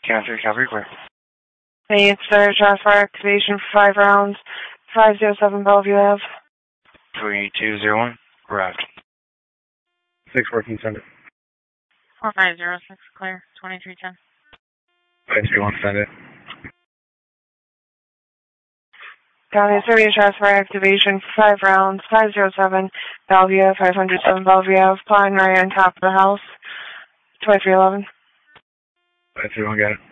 Counter Calvary Square. Hey, it's transfer activation for 5 rounds. 507 Bellevue Ave. 2201. Arrived. 614, send it. 4506, clear. 2310. 531, send it. County Survey transfer activation for 5 rounds. 507 Bellevue Ave. 507 Bellevue Ave. Pine right on top of the house. 2311. 531, got it.